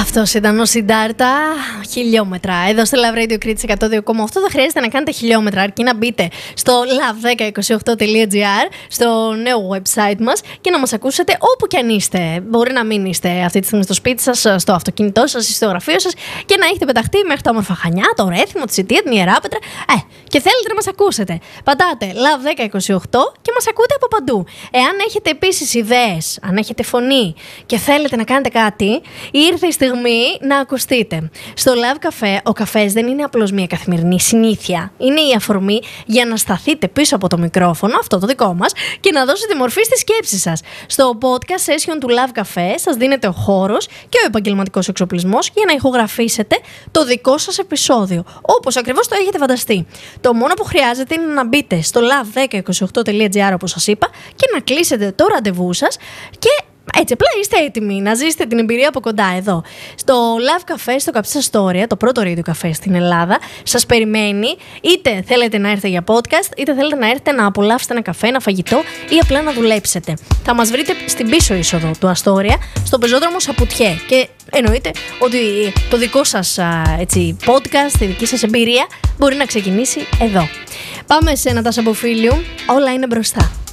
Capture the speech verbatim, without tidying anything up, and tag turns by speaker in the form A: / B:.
A: Αυτός ήταν ο Σιντάρτα, χιλιόμετρα. Εδώ στο Love Radio Crits εκατόν δύο κόμμα οκτώ δεν χρειάζεται να κάνετε χιλιόμετρα, αρκεί να μπείτε στο λαβ δέκα είκοσι οκτώ τελεία τζι άρ, στο νέο website μας, και να μας ακούσετε όπου κι αν είστε. Μπορεί να μην είστε αυτή τη στιγμή στο σπίτι σας, στο αυτοκίνητό σας ή στο γραφείο σας, και να έχετε πεταχτεί μέχρι τα όμορφα Χανιά, το Ρέθυμο, τη Σιτία, την Ιεράπετρα. Ε, και θέλετε να μας ακούσετε. Πατάτε λαβ δέκα είκοσι οκτώ και μας ακούτε από παντού. Εάν έχετε επίσης ιδέες, αν έχετε φωνή και θέλετε να κάνετε κάτι, ήρθε η στιγμή να ακουστείτε. Στο Love Café, ο καφές δεν είναι απλώς μια καθημερινή συνήθεια. Είναι η αφορμή για να σταθείτε πίσω από το μικρόφωνο, αυτό το δικό μας, και να δώσετε μορφή στη σκέψη σας. Στο podcast session του Love Café σας δίνεται ο χώρος και ο επαγγελματικός εξοπλισμός για να ηχογραφήσετε το δικό σας επεισόδιο, όπως ακριβώς το έχετε φανταστεί. Το μόνο που χρειάζεται είναι να μπείτε στο λαβ δέκα είκοσι οκτώ τελεία τζι άρ, όπως σας είπα, και να κλείσετε το ραντεβού σας και έτσι απλά είστε έτοιμοι να ζήσετε την εμπειρία από κοντά εδώ. Στο Love Café, στο Καψίσα Storia, το πρώτο radio καφέ στην Ελλάδα, σας περιμένει. Είτε θέλετε να έρθετε για podcast, είτε θέλετε να έρθετε να απολαύσετε ένα καφέ, ένα φαγητό ή απλά να δουλέψετε. Θα μας βρείτε στην πίσω είσοδο του Αστόρια, στο πεζόδρομο Σαπουτιέ. Και εννοείται ότι το δικό σας έτσι, podcast, η δική σας εμπειρία μπορεί να ξεκινήσει εδώ. Πάμε σε ένα τάσο από φίλου. Όλα είναι μπροστά.